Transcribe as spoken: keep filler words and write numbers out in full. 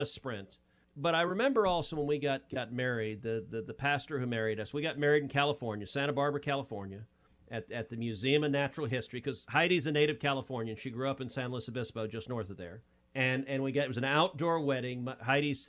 a sprint. But I remember also when we got, got married, the, the, the pastor who married us, we got married in California, Santa Barbara, California, at, at the Museum of Natural History, because Heidi's a native Californian. She grew up in San Luis Obispo, just north of there. And, and we got, it was an outdoor wedding. Heidi's